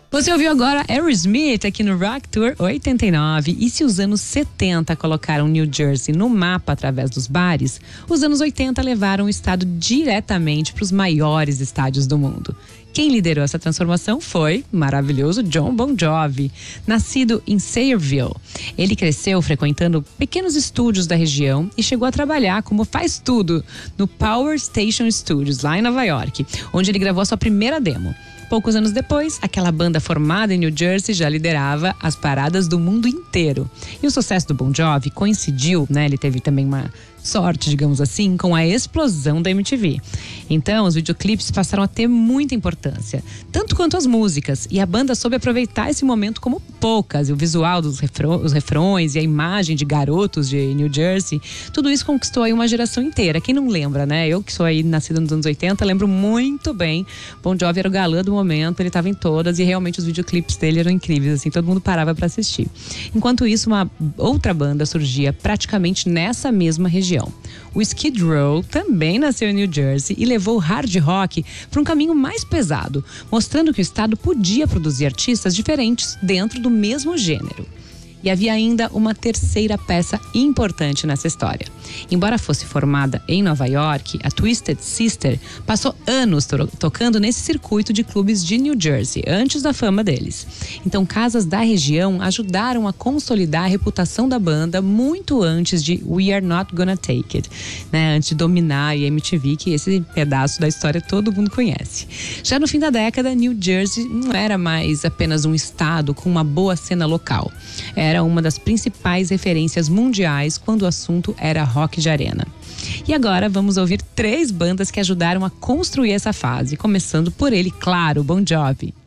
Você ouviu agora Aerosmith aqui no Rock Tour 89. E se os anos 70 colocaram New Jersey no mapa através dos bares, os anos 80 levaram o estado diretamente para os maiores estádios do mundo. Quem liderou essa transformação foi maravilhoso Jon Bon Jovi, nascido em Sayreville. Ele cresceu frequentando pequenos estúdios da região e chegou a trabalhar como faz tudo no Power Station Studios, lá em Nova York, onde ele gravou a sua primeira demo. Poucos anos depois, aquela banda formada em New Jersey já liderava as paradas do mundo inteiro. E o sucesso do Bon Jovi coincidiu, ele teve também uma sorte, digamos assim, com a explosão da MTV. Então, os videoclipes passaram a ter muita importância, tanto quanto as músicas, e a banda soube aproveitar esse momento como poucas. E o visual dos os refrões e a imagem de garotos de New Jersey, tudo isso conquistou aí uma geração inteira. Quem não lembra, Eu que sou aí nascida nos anos 80, lembro muito bem. Bon Jovi era o galã do momento, ele estava em todas e realmente os videoclipes dele eram incríveis, assim, todo mundo parava para assistir. Enquanto isso, uma outra banda surgia praticamente nessa mesma região. O Skid Row também nasceu em New Jersey e levou o hard rock para um caminho mais pesado, mostrando que o estado podia produzir artistas diferentes dentro do mesmo gênero. E havia ainda uma terceira peça importante nessa história. Embora fosse formada em Nova York, a Twisted Sister passou anos tocando nesse circuito de clubes de New Jersey, antes da fama deles. Então, casas da região ajudaram a consolidar a reputação da banda muito antes de We Are Not Gonna Take It, antes de dominar a MTV, que esse pedaço da história todo mundo conhece. Já no fim da década, New Jersey não era mais apenas um estado com uma boa cena local. Era uma das principais referências mundiais quando o assunto era rock de arena. E agora vamos ouvir 3 bandas que ajudaram a construir essa fase, começando por ele, claro, Bon Jovi.